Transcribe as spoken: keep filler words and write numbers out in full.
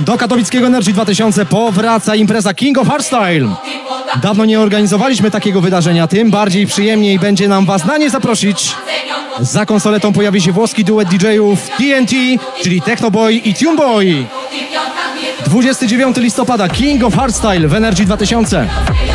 Do katowickiego Energy dwa tysiące powraca impreza King of Hardstyle. Dawno nie organizowaliśmy takiego wydarzenia, tym bardziej przyjemniej będzie nam was na nie zaprosić. Za konsoletą pojawi się włoski duet D J-ów T N T, czyli Technoboy i Tuneboy. dwudziestego dziewiątego listopada King of Hardstyle w Energy dwa tysiące.